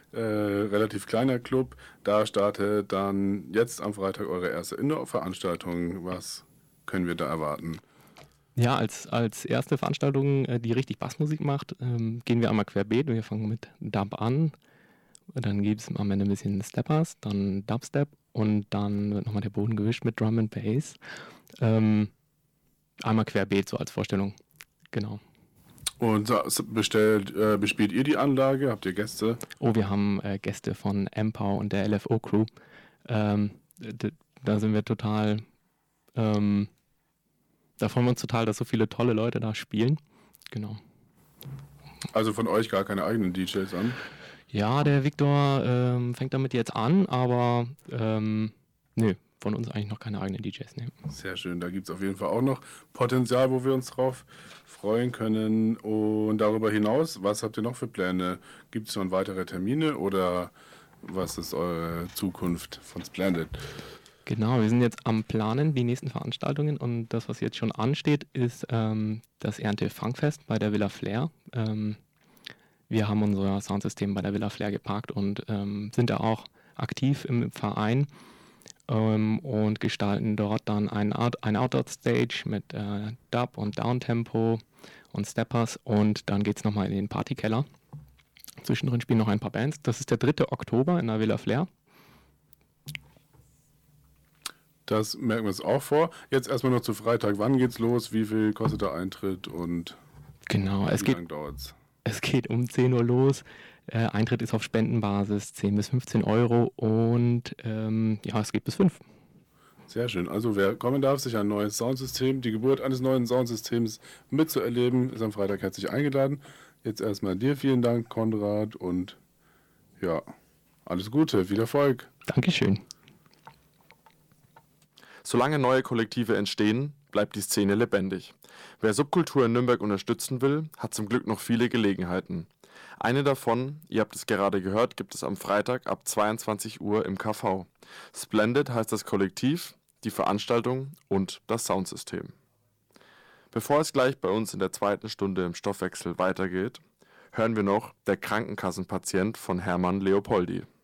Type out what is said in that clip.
relativ kleiner Club. Da startet dann jetzt am Freitag eure erste Indoor-Veranstaltung. Was können wir da erwarten? Ja, als erste Veranstaltung, die richtig Bassmusik macht, gehen wir einmal querbeet. Wir fangen mit Dub an, dann gibt es am Ende ein bisschen Steppers, dann Dubstep und dann wird nochmal der Boden gewischt mit Drum and Bass. Einmal querbeet, so als Vorstellung. Genau. Und bespielt ihr die Anlage? Habt ihr Gäste? Oh, wir haben Gäste von MPOW und der LFO-Crew. Da sind wir total... da freuen wir uns total, dass so viele tolle Leute da spielen. Genau. Also von euch gar keine eigenen DJs an? Ja, der Viktor fängt damit jetzt an, aber nö, von uns eigentlich noch keine eigenen DJs. Nee. Sehr schön, da gibt es auf jeden Fall auch noch Potenzial, wo wir uns drauf freuen können. Und darüber hinaus, was habt ihr noch für Pläne? Gibt es noch weitere Termine oder was ist eure Zukunft von Splendid? Genau, wir sind jetzt am Planen, die nächsten Veranstaltungen, und das, was jetzt schon ansteht, ist das Ernte-Funkfest bei der Villa Flair. Wir haben unser Soundsystem bei der Villa Flair geparkt und sind da auch aktiv im Verein und gestalten dort dann ein Outdoor-Stage mit Dub und Downtempo und Steppers, und dann geht es nochmal in den Partykeller. Zwischendrin spielen noch ein paar Bands. Das ist der 3. Oktober in der Villa Flair. Das merken wir uns auch vor. Jetzt erstmal noch zu Freitag. Wann geht's los? Wie viel kostet der Eintritt? Und genau, wie lange dauert's? Es geht um 10 Uhr los. Eintritt ist auf Spendenbasis 10 bis 15 Euro und ja, es geht bis 5. Sehr schön. Also wer kommen darf, sich ein neues Soundsystem, die Geburt eines neuen Soundsystems mitzuerleben, ist am Freitag herzlich eingeladen. Jetzt erstmal dir vielen Dank, Konrad, und ja, alles Gute, viel Erfolg. Dankeschön. Solange neue Kollektive entstehen, bleibt die Szene lebendig. Wer Subkultur in Nürnberg unterstützen will, hat zum Glück noch viele Gelegenheiten. Eine davon, ihr habt es gerade gehört, gibt es am Freitag ab 22 Uhr im KV. Splendid heißt das Kollektiv, die Veranstaltung und das Soundsystem. Bevor es gleich bei uns in der zweiten Stunde im Stoffwechsel weitergeht, hören wir noch Der Krankenkassenpatient von Hermann Leopoldi.